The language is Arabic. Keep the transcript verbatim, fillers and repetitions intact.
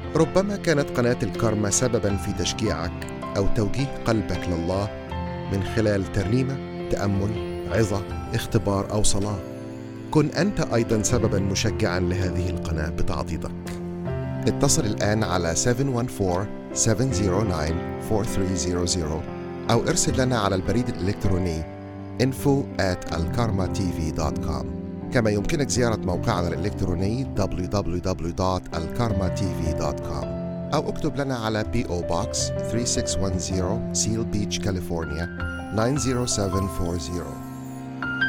ربما كانت قناة الكارما سبباً في تشجيعك أو توجيه قلبك لله من خلال ترنيمة، تأمل، عظة، اختبار أو صلاة. كن أنت أيضاً سبباً مشجعاً لهذه القناة بتعضيدك. اتصل الآن على سبعة واحد أربعة سبعة صفر تسعة أربعة ثلاثة صفر صفر أو ارسل لنا على البريد الإلكتروني info at alkarmatv دوت كوم. كما يمكنك زيارة موقعنا الإلكتروني دبليو دبليو دبليو دوت alkarmatv دوت كوم أو اكتب لنا على بي أو Box ثلاثة ستة واحد صفر Seal Beach, كاليفورنيا تسعة صفر سبعة أربعة صفر.